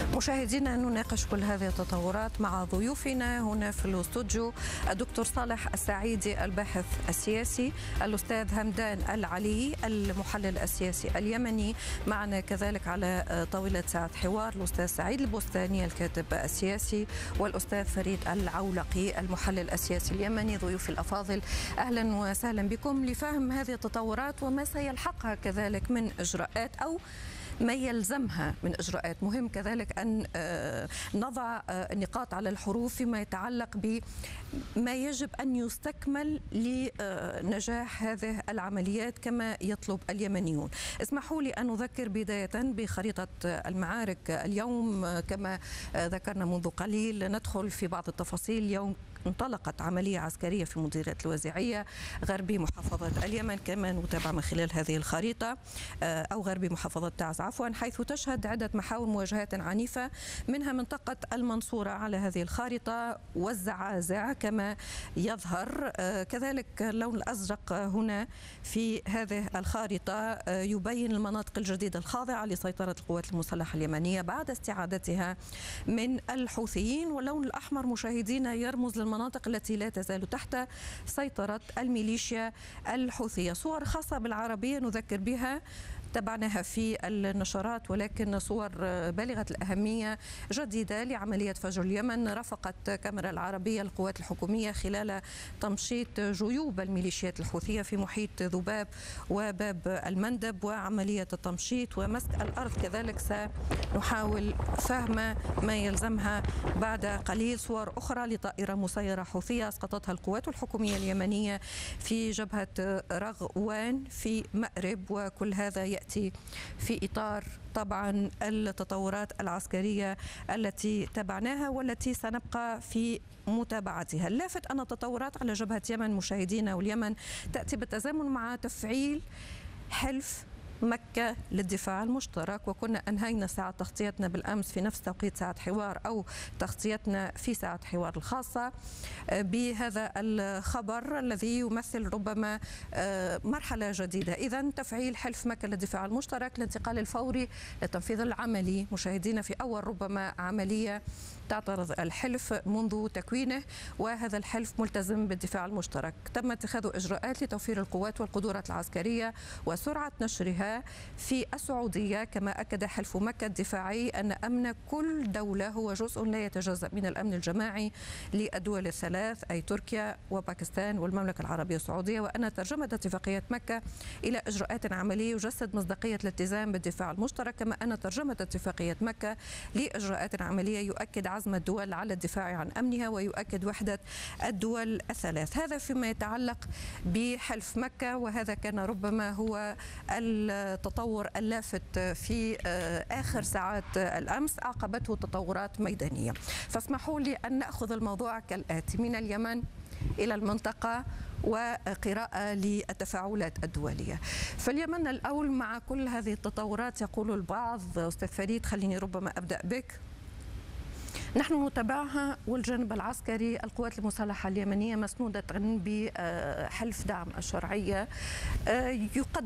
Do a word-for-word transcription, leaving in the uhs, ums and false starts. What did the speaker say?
مشاهدينا نناقش كل هذه التطورات مع ضيوفنا هنا في الاستوديو: الدكتور صالح السعيدي الباحث السياسي، الأستاذ همدان العلي المحلل السياسي اليمني، معنا كذلك على طاولة ساعة حوار الأستاذ سعيد البستاني الكاتب السياسي، والأستاذ فريد العولقي المحلل السياسي اليمني. ضيوفي الأفاضل أهلا وسهلا بكم لفهم هذه التطورات وما سيلحقها كذلك من إجراءات أو ما يلزمها من إجراءات. مهم كذلك أن نضع نقاط على الحروف فيما يتعلق بما يجب أن يستكمل لنجاح هذه العمليات كما يطلب اليمنيون. اسمحوا لي أن أذكر بداية بخريطة المعارك اليوم. كما ذكرنا منذ قليل ندخل في بعض التفاصيل. اليوم انطلقت عملية عسكرية في مديرية الوزيعية غربي محافظة اليمن، كما نتابع من خلال هذه الخريطة، أو غربي محافظة تعز عفوا، حيث تشهد عدة محاور مواجهات عنيفة، منها منطقة المنصورة على هذه الخارطة والزعازع كما يظهر. كذلك اللون الأزرق هنا في هذه الخارطة يبين المناطق الجديدة الخاضعة لسيطرة القوات المسلحة اليمنية بعد استعادتها من الحوثيين، واللون الأحمر مشاهدينا يرمز للمناطق التي لا تزال تحت سيطرة الميليشيا الحوثية. صور خاصة بالعربية نذكر بها تابعناها في النشرات، ولكن صور بالغة الأهمية جديدة لعملية فجر اليمن. رافقت كاميرا العربية القوات الحكومية خلال تمشيط جيوب الميليشيات الحوثية في محيط ذباب وباب المندب، وعملية التمشيط ومسك الأرض كذلك سنحاول فهم ما يلزمها بعد قليل. صور أخرى لطائرة مسيرة حوثية أسقطتها القوات الحكومية اليمنية في جبهة رغوان في مأرب، وكل هذا يأتي في إطار طبعا التطورات العسكرية التي تابعناها والتي سنبقى في متابعتها. اللافت أن التطورات على جبهة يمن مشاهدينا واليمن تأتي بالتزامن مع تفعيل حلف مكة للدفاع المشترك، وكنا أنهينا ساعة تغطيتنا بالأمس في نفس توقيت ساعة حوار أو تغطيتنا في ساعة حوار الخاصة بهذا الخبر الذي يمثل ربما مرحلة جديدة. إذن تفعيل حلف مكة للدفاع المشترك، الانتقال الفوري للتنفيذ العملي مشاهدينا في أول ربما عملية تعترض الحلف منذ تكوينه، وهذا الحلف ملتزم بالدفاع المشترك. تم اتخاذ إجراءات لتوفير القوات والقدرات العسكرية وسرعة نشرها في السعودية، كما أكد حلف مكة الدفاعي أن أمن كل دولة هو جزء لا يتجزأ من الأمن الجماعي للدول الثلاث أي تركيا وباكستان والمملكة العربية السعودية، وأن ترجمة اتفاقية مكة إلى إجراءات عملية يجسد مصداقية الالتزام بالدفاع المشترك، كما أن ترجمة اتفاقية مكة لإجراءات عملية يؤكد عزم الدول على الدفاع عن أمنها ويؤكد وحدة الدول الثلاث. هذا فيما يتعلق بحلف مكة، وهذا كان ربما هو التطور اللافت في آخر ساعات الأمس، عقبته تطورات ميدانية. فاسمحوا لي أن نأخذ الموضوع كالآتي: من اليمن إلى المنطقة وقراءة للتفاعلات الدولية. فاليمن الأول مع كل هذه التطورات يقول البعض، أستاذ فريد خليني ربما أبدأ بك، نحن نتابعها والجانب العسكري القوات المسلحة اليمنية مسنودة بحلف دعم الشرعية يقدم